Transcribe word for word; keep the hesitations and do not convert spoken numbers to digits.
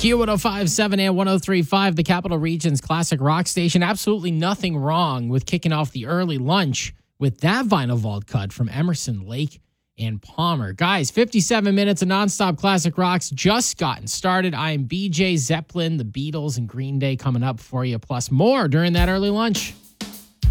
Q one oh five point seven and one oh three point five, the Capital Region's classic rock station. Absolutely nothing wrong with kicking off the early lunch with that vinyl vault cut from Emerson, Lake, and Palmer. Guys, fifty-seven minutes of nonstop classic rocks just gotten started. I am B J Zeppelin, the Beatles, and Green Day coming up for you, plus more during that early lunch.